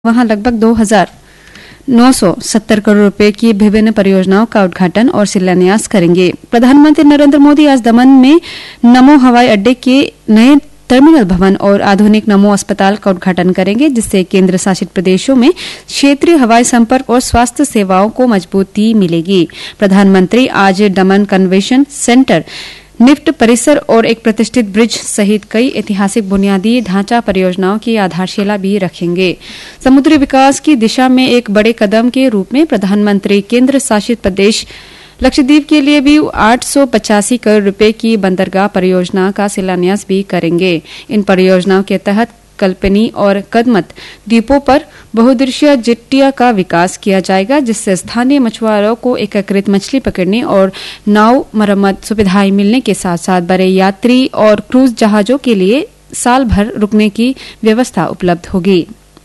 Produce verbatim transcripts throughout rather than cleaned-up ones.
वहां लगभग दो हजार नौ सौ सत्तर करोड़ रुपए की विभिन्न परियोजनाओं का उद्घाटन और शिलान्यास करेंगे। प्रधानमंत्री नरेंद्र मोदी आज दमन में नमो हवाई अड्डे के नए टर्मिनल भवन और आधुनिक नमो अस्पताल का उद्घाटन करेंगे, जिससे केंद्र शासित प्रदेशों में क्षेत्रीय हवाई संपर्क और स्वास्थ्य सेवाओं को मजबूती मिलेगी। प्रधानमंत्री आज दमन कन्वेंशन सेंटर, निफ्ट परिसर और एक प्रतिष्ठित ब्रिज सहित कई ऐतिहासिक बुनियादी ढांचा परियोजनाओं की आधारशिला भी रखेंगे। समुद्री विकास की दिशा में एक बड़े कदम के रूप में प्रधानमंत्री केंद्र शासित प्रदेश लक्षद्वीप के लिए भी आठ सौ पचासी करोड़ रुपए की बंदरगाह परियोजना का शिलान्यास भी करेंगे। इन परियोजनाओं के तहत कल्पनी और कदमत द्वीपों पर बहुउद्देशीय जेट्टियों का विकास किया जाएगा, जिससे स्थानीय मछुआरों को एकीकृत मछली पकड़ने और नाव मरम्मत सुविधाएं मिलने के साथ साथ बड़े यात्री और क्रूज जहाजों के लिए साल भर रुकने की व्यवस्था उपलब्ध होगी।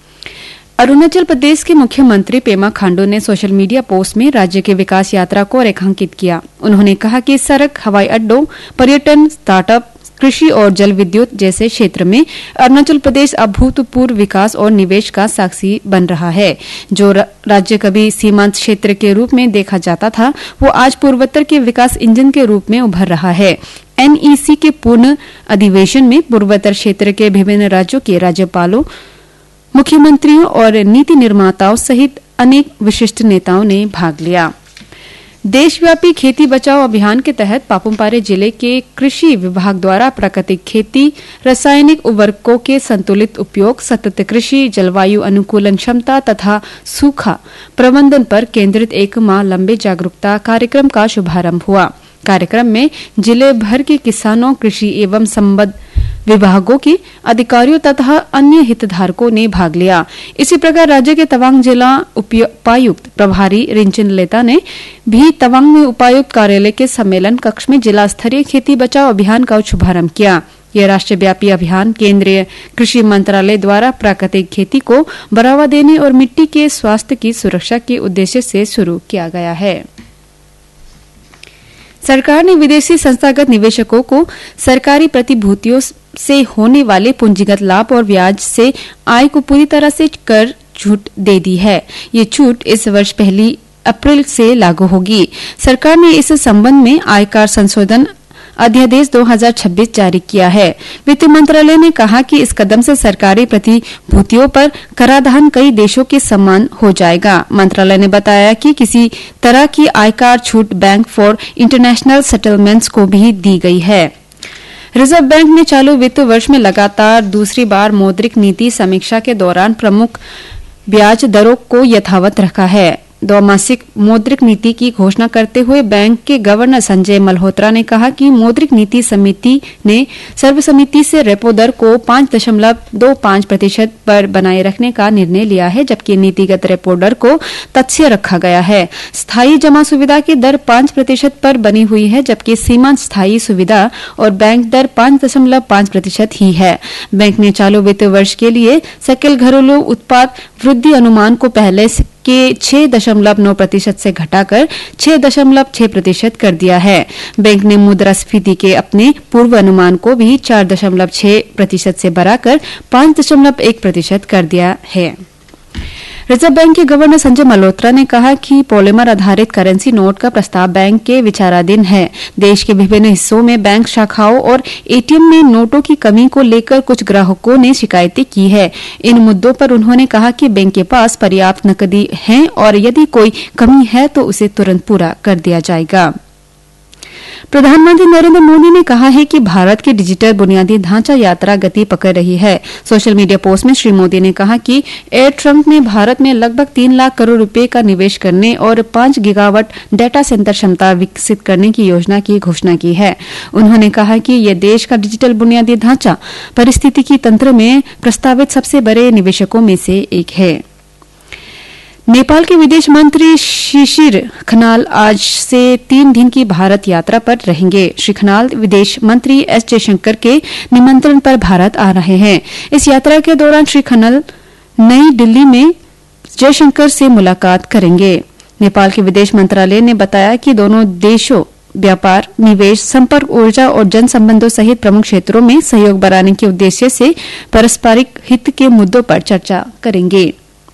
अरुणाचल प्रदेश के मुख्यमंत्री पेमा खांडू ने सोशल मीडिया पोस्ट में राज्य की विकास यात्रा को रेखांकित किया। उन्होंने कहा कि सड़क, हवाई अड्डों, पर्यटन, स्टार्टअप, कृषि और जल विद्युत जैसे क्षेत्र में अरुणाचल प्रदेश अभूतपूर्व विकास और निवेश का साक्षी बन रहा है। जो राज्य कभी सीमांत क्षेत्र के रूप में देखा जाता था, वो आज पूर्वोत्तर के विकास इंजन के रूप में उभर रहा है। एनईसी के पूर्ण अधिवेशन में पूर्वोत्तर क्षेत्र के विभिन्न राज्यों के राज्यपालों, मुख्यमंत्रियों और नीति निर्माताओं सहित अनेक विशिष्ट नेताओं ने भाग लिया। देशव्यापी खेती बचाओ अभियान के तहत पापुमपारे जिले के कृषि विभाग द्वारा प्राकृतिक खेती, रासायनिक उर्वरकों के संतुलित उपयोग, सतत कृषि, जलवायु अनुकूलन क्षमता तथा सूखा प्रबंधन पर केंद्रित एक माह लंबे जागरूकता कार्यक्रम का शुभारंभ हुआ। कार्यक्रम में जिले भर के किसानों, कृषि एवं संबद्ध विभागों के अधिकारियों तथा अन्य हितधारकों ने भाग लिया। इसी प्रकार राज्य के तवांग जिला उपायुक्त प्रभारी रिंचन लेता ने भी तवांग में उपायुक्त कार्यालय के सम्मेलन कक्ष में जिला स्तरीय खेती बचाओ अभियान का शुभारंभ किया। यह राष्ट्रव्यापी अभियान केंद्रीय कृषि मंत्रालय द्वारा प्राकृतिक खेती को बढ़ावा देने और मिट्टी के स्वास्थ्य की सुरक्षा के उद्देश्य से शुरू किया गया है। सरकार ने विदेशी संस्थागत निवेशकों को सरकारी प्रतिभूतियों से होने वाले पूंजीगत लाभ और ब्याज से आय को पूरी तरह से कर छूट दे दी है। ये छूट इस वर्ष पहली अप्रैल से लागू होगी। सरकार ने इस संबंध में आयकर संशोधन अध्यादेश दो हज़ार छब्बीस जारी किया है। वित्त मंत्रालय ने कहा कि इस कदम से सरकारी प्रतिभूतियों पर कराधान कई देशों के समान हो जाएगा। मंत्रालय ने बताया कि किसी तरह की आयकर छूट बैंक फॉर इंटरनेशनल सेटलमेंट्स को भी दी गई है। रिजर्व बैंक ने चालू वित्त वर्ष में लगातार दूसरी बार मौद्रिक नीति समीक्षा के दौरान प्रमुख ब्याज दरों को यथावत रखा है। द्विमासिक मौद्रिक नीति की घोषणा करते हुए बैंक के गवर्नर संजय मल्होत्रा ने कहा कि मौद्रिक नीति समिति ने सर्वसम्मति से रेपो दर को पांच दशमलव दो पांच प्रतिशत पर बनाए रखने का निर्णय लिया है, जबकि नीतिगत रेपो दर को तथ्य रखा गया है। स्थायी जमा सुविधा की दर पांच प्रतिशत पर बनी हुई है, जबकि सीमांत स्थायी सुविधा और बैंक दर पांच दशमलव पांच प्रतिशत ही है। बैंक ने चालू वित्त वर्ष के लिए सकल घरेलू उत्पाद वृद्धि अनुमान को पहले के छह दशमलव नौ प्रतिशत से घटाकर छह दशमलव छह प्रतिशत कर दिया है। बैंक ने मुद्रास्फीति के अपने पूर्व अनुमान को भी चार दशमलव छह प्रतिशत से बढ़ाकर पांच दशमलव एक प्रतिशत कर दिया है। रिजर्व बैंक के गवर्नर संजय मल्होत्रा ने कहा कि पॉलीमर आधारित करेंसी नोट का प्रस्ताव बैंक के विचाराधीन है। देश के विभिन्न हिस्सों में बैंक शाखाओं और एटीएम में नोटों की कमी को लेकर कुछ ग्राहकों ने शिकायतें की है। इन मुद्दों पर उन्होंने कहा कि बैंक के पास पर्याप्त नकदी है और यदि कोई कमी है तो उसे तुरंत पूरा कर दिया जाएगा। प्रधानमंत्री नरेंद्र मोदी ने कहा है कि भारत की डिजिटल बुनियादी ढांचा यात्रा गति पकड़ रही है। सोशल मीडिया पोस्ट में श्री मोदी ने कहा कि एयर ट्रंक ने भारत में लगभग तीन लाख करोड़ रुपए का निवेश करने और पांच गीगावाट डेटा सेंटर क्षमता विकसित करने की योजना की घोषणा की है। उन्होंने कहा कि यह देश का डिजिटल बुनियादी ढांचा पारिस्थितिकी तंत्र में प्रस्तावित सबसे बड़े निवेशकों में से एक है। नेपाल के विदेश मंत्री शिशिर खनाल आज से तीन दिन की भारत यात्रा पर रहेंगे। श्री खनाल विदेश मंत्री एस जयशंकर के निमंत्रण पर भारत आ रहे हैं। इस यात्रा के दौरान श्री खनाल नई दिल्ली में जयशंकर से मुलाकात करेंगे। नेपाल के विदेश मंत्रालय ने बताया कि दोनों देशों व्यापार, निवेश, संपर्क, ऊर्जा और जन संबंधों सहित प्रमुख क्षेत्रों में सहयोग बढ़ाने के उद्देश्य से पारस्परिक हित के मुद्दों पर चर्चा करेंगे।